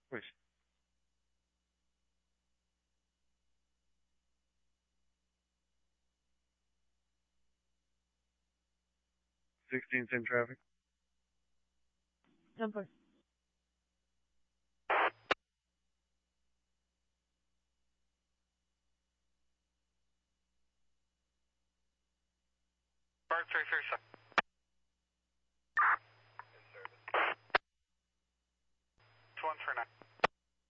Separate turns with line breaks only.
Please. 16th in traffic.
Number.
Bar 337. It's 149.